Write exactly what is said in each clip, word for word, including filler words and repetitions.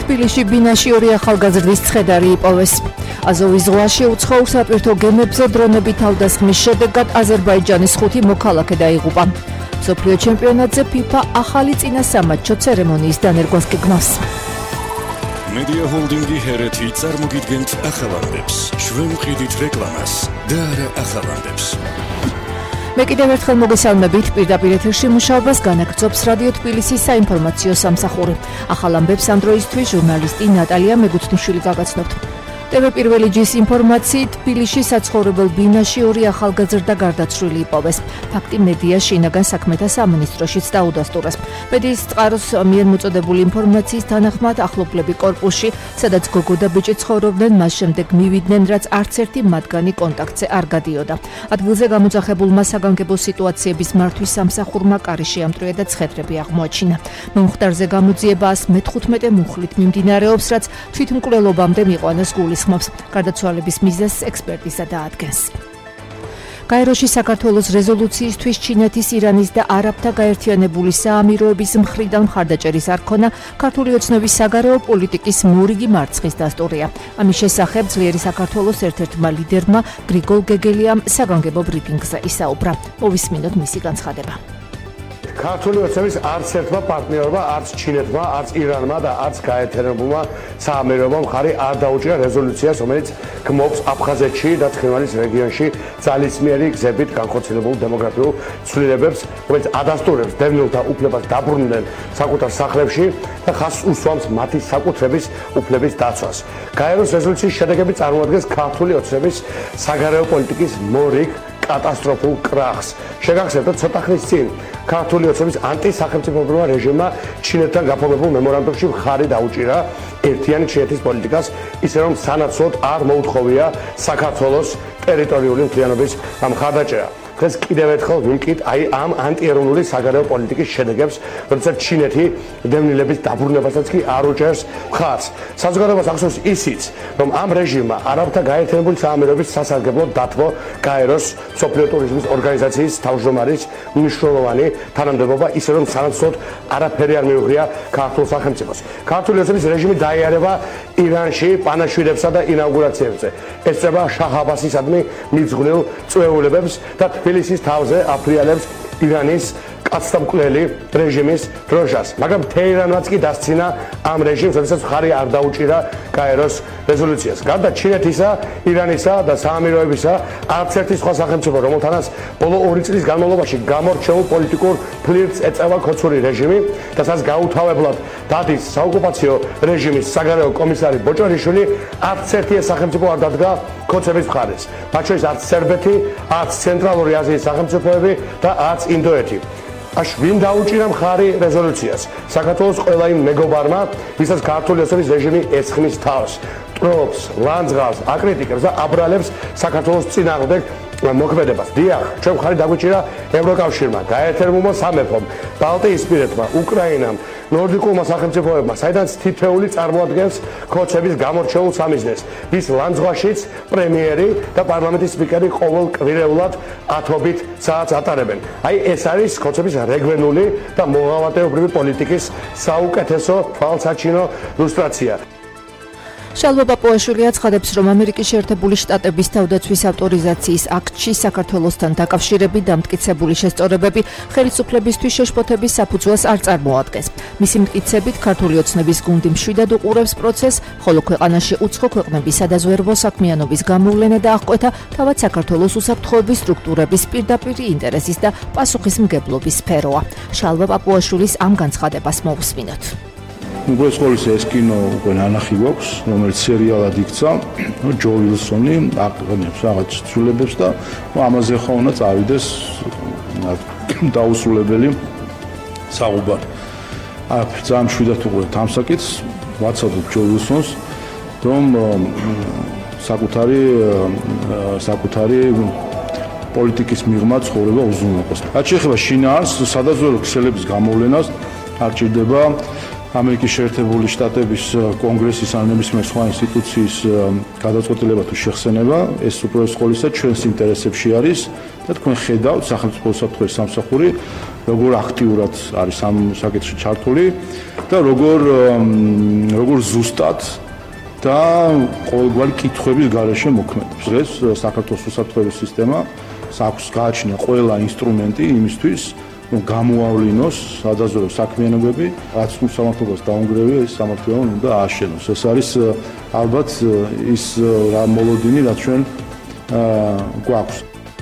თბილისში ბინაში ორი ახალგაზრდის ცხედარი იპოვეს. აზოვის ზღვაში უცხოურ სატვირთო გემებზე დრონებით თავდასხმის შედეგად აზერბაიჯანის ხუთი მოქალაქე დაიღუპა. მსოფლიო ჩემპიონატზე ფიფა ახალი წინასამატჩო ცერემონიის დანერგვას გეგმავს. Media Holdingi ჰერეთი წარმოგიდგენთ ახალამდებს. ჩვენ ვყიდით რეკლამას და არა ახალამდებს. მე კიდევ ერთხელ მოგესალმებით, პირდაპირ ეთერში მუშაობას განაგრძობს რადიო თბილისის საინფორმაციო სამსახური. ახალამდებს ამ დროისთვის ჟურნალისტი ნატალია მეგუთნიშვილი გაგაცნობთ. ტევ პირველი ჯის ინფორმაციით თბილისში საცხოვრებელ ბინაში ორი ახალგაზრდა გარდაცვლილი იპოვეს. ფაქტი მედია შინაგან საქმეთა სამინისტროშიც დაუდასტურეს. მედიის წყაროს მიერ მოწოდებული ინფორმაციის თანახმად ახლობლები კორპუსში, სადაც გოგო და ბიჭი ცხოვრობდნენ, მას შემდეგ მივიდნენ, რაც არც ერთი მათგანი კონტაქტზე არ გადიოდა. ადგილზე გამოძახებულმა საგანგებო სიტუაციების მართვის სამსახურმა კარი შეამტვრია და ცხედრები აღმოაჩინა. მომხდარზე გამოძიება მეთერთმეტე მუხლით მიმდინარეობს, რაც თვითმკვლელობამდე მიყვანას გულის ხმობს. გარდაცვალების მიზეზს ექსპერტიზა დაადგენს. გაეროში საქართველოს რეზოლუციისთვის ჩინეთის, ირანის და არაბთა გაერთიანებული საამიროების მხრიდან მხარდაჭერის არ ქონა ქართული ოცნების საგარეო პოლიტიკის მორიგი მარცხის დასტურია. ამის შესახებ ძლიერი საქართველოს ერთ-ერთმა ლიდერმა გრიგოლ გეგელიამ საგანგებო ბრიფინგზე ისაუბრა. მოვისმინოთ მისი განცხადება. ქართული ოცნების არც ერთმა პარტნიორმა, არც ჩინეთმა, არც ირანმა და არც გაერთიანებულმა საამიროებამ მხარი არ დაუჭირა რეზოლუციას, რომელიც გმობს აფხაზეთში და ცხინვალის რეგიონში ძალისმიერი გზებით განხორციელებულ დემოკრატიულ ცვლილებებს, რომელიც ადასტურებს დევნილთა უფლებას დაბრუნდნენ საკუთარ სახლებში და ხაზს უსვამს მათი საკუთრების უფლების დაცვას. გაეროს რეზოლუციის შედეგები წარმოადგენს ქართული ოცნების საგარეო პოლიტიკის მორიგ კატასტროფულ კრახს. შეგახსენებთ, ცოტა ხნის წინ ქართული ოცნების ანტისახელმწიფოებრივმა რეჟიმმა ჩინეთთან გაფორმებულ მემორანდუმში მხარი დაუჭირა ერთიანი ჩინეთის პოლიტიკას, ისე რომ სანაცვლოდ არ მოუთხოვია საქართველოს ტერიტორიული მთლიანობის მხარდაჭერა. დღეს კიდევ ერთხელ ვიმკით აი ამ ანტიეროვნული საგარეო პოლიტიკის შედეგებს, როდესაც ჩინეთი დევნილების დაბრუნებასაც კი არ უჭერს მხარს. საზოგადოებას ახსოვს ისიც, რომ ამ რეჟიმმა არაბთა გაერთიანებული საამიროების სასარგებლოდ დათმო გაეროს მსოფლიო ტურიზმის ორგანიზაციის თავმჯდომარის მნიშვნელოვანი თანამდებობა, ისე რომ სანაცვლოდ არაფერი არ მიუღია ქართულ სახელმწიფოს. ქართული ოცნების რეჟიმი დაიარება ირანში პანაშვიდებსა და ინაუგურაციებზე. ესწრება შაჰ აბასისადმი მიძღვნილ წვეულებებს და თბილისის თავზე აფრიალებს ირანის კაცთამკვლელი რეჟიმის დროშას. მაგრამ თეირანმაც კი დასცინა ამ რეჟიმს, როდესაც მხარი არ დაუჭირა გაეროს რეზოლუციას. გარდა ჩინეთისა, ირანისა და საამიროებისა, არც ერთი სხვა სახელმწიფო, რომელთანაც ბოლო ორი წლის განმავლობაში გამორჩეულ პოლიტიკურ ფლირტს ეწევა ქოცური რეჟიმი და სადაც გაუთავებლად დადის საოკუპაციო რეჟიმის საგარეო კომისარი ბოჭორიშვილი, არც ერთი ეს სახელმწიფო არ დადგა ქოცების მხარეს. მათ შორის არც სერბეთი, არც ცენტრალური აზიის სახელმწიფოები და არც ინდოეთი. აშ ვინ დაუჭირა მხარი რეზოლუციას? საქართველოს ყველა იმ მეგობარმა, ვისაც ქართული ოცნების რეჟიმი ეცხნის თავს, ტრობს, ლანძღავს, აკრიტიკებს და აბრალებს საქართველოს წინააღმდეგ მოქმედებას. დიახ, ჩვენ მხარი დაგვიჭირა ევროკავშირმა, გაერთიანებულმა სამეფომ, ბალტიისპირეთმა, უკრაინამ, ნორდიკულმა სახელმწიფოებმა, საიდანაც თითოეული წარმოადგენს ქოცების გამორჩეულ სამიზნეს, ვის ლანძღვაშიც პრემიერი და პარლამენტის სპიკერი ყოველ კვირეულად ათობით საათს ატარებენ. აი ეს არის ქოცების რეგვენული და მოღალატეობრივი პოლიტიკის საუკეთესო თვალსაჩინო ილუსტრაცია. შალვა პაპუაშვილი აცხადებს, რომ ამერიკის შეერთებული შტატების თავდაცვის ავტორიზაციის აქტში საქართველოსთან დაკავშირებით დამტკიცებული შესწორებები ხელისუფლებისთვის შეშფოთების საფუძველს არ წარმოადგენს. მისი მტკიცებით, ქართული ოცნების გუნდი მშვიდად უყურებს პროცესს, ხოლო ქვეყანაში უცხო ქვეყნების სადაზვერვო საქმიანობის გამოვლენა და აღკვეთა თავად საქართველოს უსაფრთხოების სტრუქტურების პირდაპირ ინტერესის და პასუხისმგებლობის სფეროა. შალვა პაპუაშვილის ამ განცხადებას მოვუსმინოთ. უბრალოდ ყოველისა ეს კინო უკვე ნანახი გვაქვს, რომელიც სერიალად იქცა, ჯო ვილსონი აყენებს რაღაც ცვლილებებს და ამაზე ხო უნდა წავიდეს დაუსრულებელი საუბარი. აი, ძალიან მშვიდად უყურებთ ამ საკითხს, ვაცადოთ ჯო ვილსონს, რომ საკუთარი საკუთარი პოლიტიკის მიღმა ცხოვრება უზრუნველყოს. რაც შეეხება შინაარს, სადაზვერვო ქსელების გამოვლენას არ ჭირდება ამერიკის შეერთებული შტატების კონგრესის ან ნებისმიერ სხვა ინსტიტუციის გადაწყვეტილება თუ შეხსენება, ეს უპირველეს ყოვლისა ჩვენს ინტერესებში არის და თქვენ ხედავთ სახელმწიფო უსაფრთხოების სამსახური როგორ აქტიურად არის ამ საკითხში ჩართული და როგორ როგორ ზუსტად და ყოველგვარი კითხვების გარეშე მოქმედებს. დღეს საქართველოს უსაფრთხოების სისტემა აქვს გააჩნია ყველა ინსტრუმენტი იმისთვის, რომ გამოავლინოს სადაზვერვო საქმიანობები, რაც თუ სამართლობას დაუნგრევია, ის სამართლიანობა უნდა ააშენოს. ეს არის ალბათ ის რა მოლოდინი, რაც ჩვენ გვაქვს.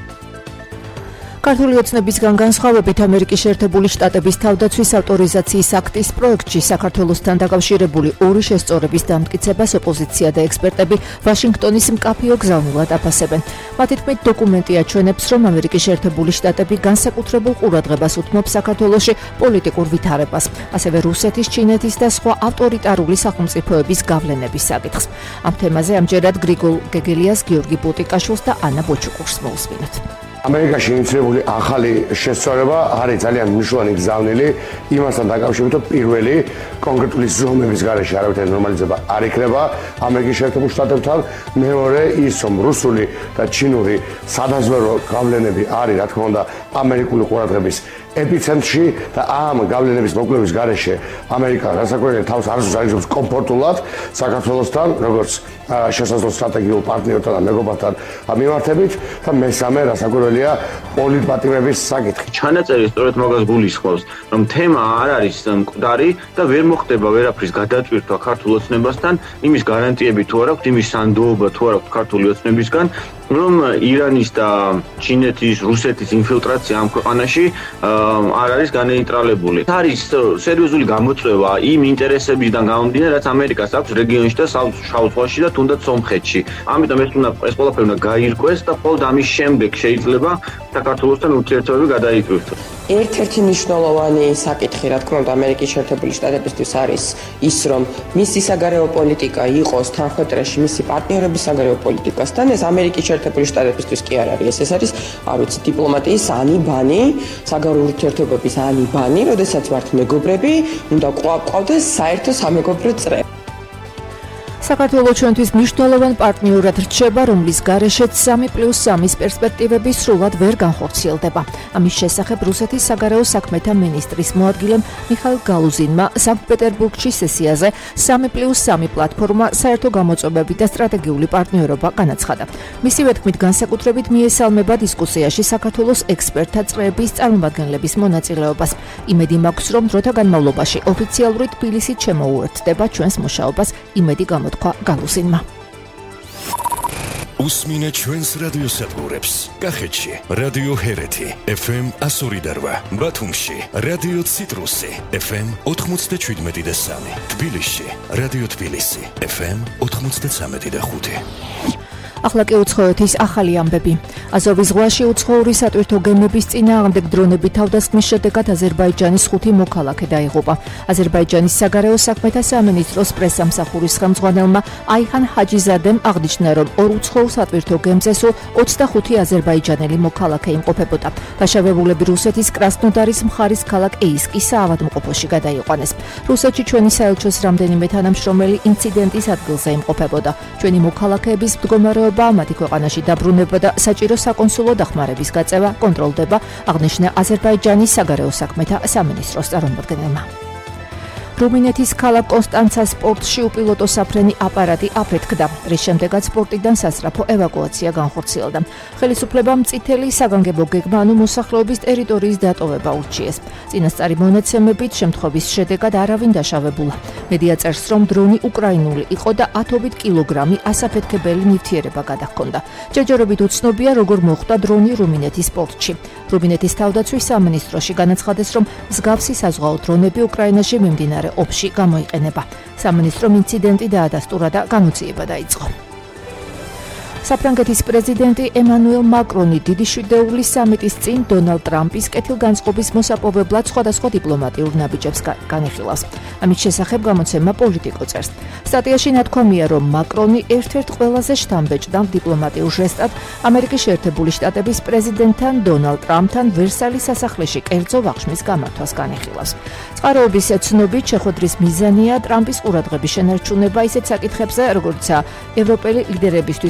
ქართული ოცნებისგან განსხვავებით ამერიკის შეერთებული შტატების თავდაცვის ავტორიზაციის აქტის პროექტში საქართველოსთან დაკავშირებული ორი შესწორების დამტკიცებას ოპოზიცია და ექსპერტები ვაშინგტონის მკაფიო გზავნილად აფასებენ. მათი თქმით, დოკუმენტი აჩვენებს, რომ ამერიკის შეერთებული შტატები განსაკუთრებულ ყურადღებას უთმობს საქართველოში პოლიტიკურ ვითარებას, ასევე რუსეთის, ჩინეთის და სხვა ავტორიტარული სახელმწიფოების გავლენების საკითხს. ამ თემაზე ამჯერად გრიგოლ გეგელიას, გიორგი ბუტიკაშვილს და ანა ბოჩუკურს მოусმინოთ. ამერიკაში ინიციირებული ახალი შესწორება არის ძალიან მნიშვნელოვანი გზავნილი იმასთან დაკავშირებით, რომ პირველი კონკრეტული ზომების გარეშე არავითარი ნორმალიზება არ იქნება ამერიკის შეერთებულ შტატებთან, მეორე ის, რომ რუსული და ჩინური სადაზვერვო გავლენები არის, რა თქმა უნდა, ამერიკული ყურადღების ეპიცენტრში და ამ გავლენების მოკლების გარეშე ამერიკა განსაკუთრებით თავს არ ზუსტად კომფორტულად საქართველოსთან, როგორც შესაძლო სტრატეგიულ პარტნიორთან და მეგობრებთან მიმართებით და მესამე რასაკვირველია პოლიტპატიმრების საკითხი. ჩანაწერი სწორედ მაგას გულისხმობს, რომ თემა არ არის მკვდარი და ვერ მოხდება ვერაფრის გადაწყვეტა ქართულ ოცნებასთან, იმის გარანტიები თუ არ აქვს, იმის სანდოობა თუ არ აქვს ქართული ოცნებისგან, რომ ირანის და ჩინეთის, რუსეთის ინფილტრაცია ამ ქვეყანაში არ არის განეიტრალებული. არის სერიოზული გამოწვევა იმ ინტერესებიდან გამომდინარე, რაც ამერიკას აქვს რეგიონში და შავ ზღვაში და თუნდაც სომხეთში. ამიტომ ეს უნდა ეს ყველაფერი უნდა გაირკვეს და მხოლოდ ამის შემდეგ შეიძლება საქართველოსთან ურთიერთობები გადაიწყვეტოს. ერთ-ერთი მნიშვნელოვანი საკითხი, რა თქმა უნდა, ამერიკის შეერთებული შტატებისთვის არის ის, რომ მისი საგარეო პოლიტიკა იყოს თანხმოჭრაში მისი პარტნიორების საგარეო პოლიტიკასთან. ეს ამერიკის შეერთებული შტატებისთვის კი არ არის. ეს არის, არ ვიცი, დიპლომატიის ანი ბანი, საგარეო ურთიერთობების ანი ბანი, როდესაც ვართ მეგობრები, უნდა ყვავდეს საერთო სამეგობრო წრე. საქართველოს ჩვენთვის მნიშვნელოვან პარტნიორად რჩება, რომლის გარეშეც სამი პლუს სამის პერსპექტივები სრულად ვერ განხორციელდება. ამის შესახებ რუსეთის საგარეო საქმეთა მინისტრის მოადგილემ მიხაილ გალუზინმა სანქტ-პეტერბურგში სესიაზე სამი პლუს სამი პლატფორმა საერთო გამოწვევები და სტრატეგიული პარტნიორობა განაცხადა. მისივე თქმით, განსაკუთრებით მიესალმება დისკუსიაში საქართველოს ექსპერტთა წრეების წარმომადგენლების მონაწილეობას. იმედი მაქვს, რომ დროთა განმავლობაში ოფიციალურად თბილისით შემოუერთდება ჩვენს მუშაობას, იმედი გამოთქვა გალუსინმა. უსმინე ჩვენს რადიოსადგურებს. კახეთში რადიო ჰერეთი ეფ ემ εκατო ორი და რვა, ბათუმში რადიო ციტრუსი ეფ ემ ოთხმოცდაშვიდმეტი და სამი, თბილისში რადიო თბილისი ეფ ემ ოთხმოცდაცამეტი და ხუთი. ახლა კი უცხოეთის ახალი ამბები. აზოვის ზღვაში უცხოური სატვირთო გემების წინააღმდეგ დრონები თავდასხმის შედეგად აზერბაიჯანის ხუთი მოქალაქე დაიღუპა. აზერბაიჯანის საგარეო საქმეთა სამინისტროს პრესამსახურის ხელმძღვანელმა აიხან ჰაჯიზადემ აღნიშნა, რომ ორ უცხოურ სატვირთო გემზე სულ ოცდახუთი აზერბაიჯანელი მოქალაქე იმყოფებოდა. დაშავებულები რუსეთის კრასნოდარის მხარის ქალაქ ეისკის საავადმყოფოში გადაიყვანეს. რუსეთში ჩვენი საელჩოს რამდენიმე თანამშრომელი ინციდენტის ადგილზე იმყოფებოდა. ჩვენი მოქალაქეების მდგომარეობა მათი ქვეყანაში დაბრუნება და საჭირო საკონსულო დახმარების გაწევა კონტროლდება, აღნიშნა აზერბაიჯანის საგარეო საქმეთა სამინისტროს წარმომადგენელმა. რუმინეთის ქალაქ კონსტანცას პორტში უპილოტო საფრენი აპარატი აფეთქდა, რის შემდეგაც პორტიდან სასწრაფო ევაკუაცია განხორციელდა. ხელისუფლებამ წითელი საგანგებო გეგმა ანუ მოსახლეობის ტერიტორიის დატოვება ურჩიეს. წინასწარი მონაცემებით შემთხვევის შედეგად არავინ დაშავებულა. მედია წერს, რომ დრონი უკრაინული იყო და ათობით კილოგრამი ასაფეთქებელი ნივთიერება გადაჰქონდა. ჯერჯერობით უცნობია, როგორ მოხვდა დრონი რუმინეთის პორტში. რუმინეთის თავდაცვის სამინისტროში განაცხადეს, რომ მსგავსი საზღვაო დრონები უკრაინაში მიმდინარე ოფში გამოიყენება. სამინისტრომ ინციდენტი დაადასტურა და განუწიება დაიწყო. საფრანგეთის პრეზიდენტი ემანუელ მაკრონი დიდი შვიდეულის სამიტის წინ დონალდ ტრამპის კეთილგანწყობის მოსაპოვებლად სხვადასხვა დიპლომატიურ ნაბიჯებს განიხილავს. ამის შესახებ გამოცემა პოლიტიკო წერს. სტატიაში ნათქვამია, რომ მაკრონი ერთ-ერთ ყველაზე შთამბეჭდავ დიპლომატიურ ჟესტად ამერიკის შეერთებული შტატების პრეზიდენტთან დონალდ ტრამპთან ვერსალის სასახლეში კერძო ვახშმის გამართვას განიხილავს. წყაროების ცნობით შეხვედრის მიზანია ტრამპის ყურადღების შენარჩუნება ისეთ საკითხებზე, როგორიცაა ევროპელი ლიდერებისთვის განსაკუთრებული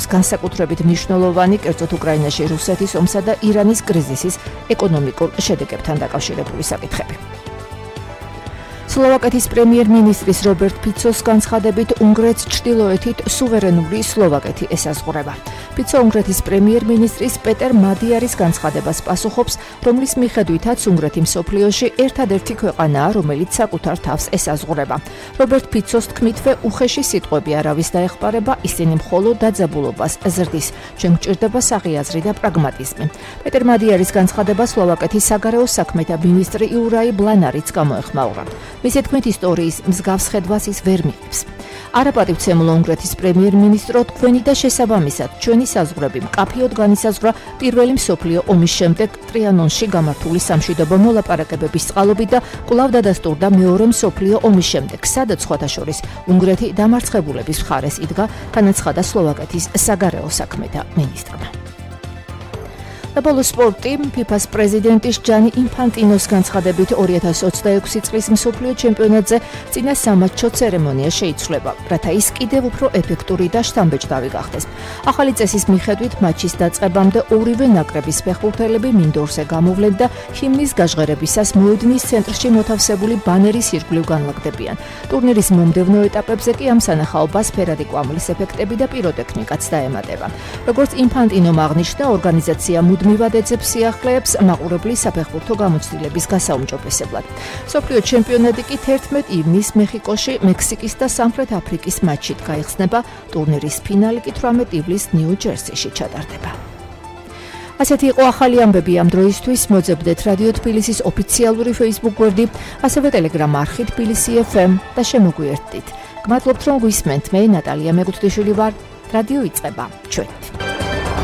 განსაკუთრებით მნიშვნელოვანი, კერძოდ უკრაინაში რუსეთის ომსა და ირანის კრიზისის ეკონომიკურ შედეგებთან დაკავშირებული საკითხები. სლოვაკეთის პრემიერ-მინისტრის რობერტ ფიცოს განცხადებით უნგრეთს ჩრდილოეთით სუვერენული სლოვაკეთი ესაზღვრება. ფიცო უნგრეთის პრემიერ-მინისტრის პეტერ მადიარის განცხადებას პასუხობს, რომლის მიხედვითაც უნგრეთი მსოფლიოში ერთადერთი ქვეყანაა, რომელიც საკუთარ თავს ესაზღვრება. რობერტ ფიცოს თქმითვე უხეში სიტყვები არავის დაეხმარება, ისინი მხოლოდ დაძაბულობას ზრდის. ჩვენ გვჭირდება საღიაზრი და პრაგმატიზმი. პეტერ მადიარის განცხადება სლოვაკეთის საგარეო საქმეთა მინისტრი იურაი ბლანარიც გამოეხმაურა. მისი თქმით, ისტორიის მსგავს ხედვას ის ვერ მიიღებს. არაპატივცემულო უნგრეთის პრემიერ-მინისტრო, თქვენი და შესაბამისად ჩვენი საზღვრები მკაფიოდ განისაზღვრა პირველი მსოფლიო ომის შემდეგ ტრიანონში გამართული სამშვიდობო მოლაპარაკებების წყალობით და კვლავ დადასტურდა მეორე მსოფლიო ომის შემდეგ, სადაც სხვათა შორის უნგრეთი დამარცხებულების მხარეს იდგა, განაცხადა სლოვაკეთის საგარეო საქმეთა მინისტრმა. და ბოლო სპორტი, ფიფას პრეზიდენტის ჯანი ინფანტინოს განცხადებით ორი ათას ოცდაექვსი წლის მსოფლიო ჩემპიონატზე წინა სამატჩო ცერემონია შეიცვლება, რათა ის კიდევ უფრო ეფექტური და შთამბეჭდავი გახდეს. ახალი წესის მიხედვით მატჩის დაწყებამდე ორივე ნაკრების ფეხბურთელები მინდორზე გამოვლენ და ჰიმნის გაჟღერებისას მოედნის ცენტრში მოთავსებული ბანერის ირგვლივ განლაგდებიან. ტურნირის მომდევნო ეტაპებზე კი ამ სანახაობას ფერადი კვამლის ეფექტები და პიროტექნიკაც დაემატება. როგორც ინფანტინომ აღნიშნა, ორგანიზაცია მუდმივად ეძებს სიახლეებს მაყურებლის საფეხბურთო გამოცდილების გასაუმჯობესებლად. მსოფლიო ჩემპიონატი კი თერთმეტ ივნის მეხიკოში მექსიკის და სამხრეთ აფრიკის მატჩით გაიხსნება, ტურნირის ფინალი კი თვრამეტ ივლისს ნიუ-ჯერსიში ჩატარდება. ასეთი იყო ახალი ამბები ამ დროისთვის. მოძებნეთ რადიო თბილისის ოფიციალური Facebook გვერდი, ასევე Telegram არხი თბილისი ეფ ემ და შემოგვიერთდით. გმადლობთ, რომ გვისმენთ. მე ნატალია მეგუთდიშვილი ვარ. რადიო იწყება. ჩვენ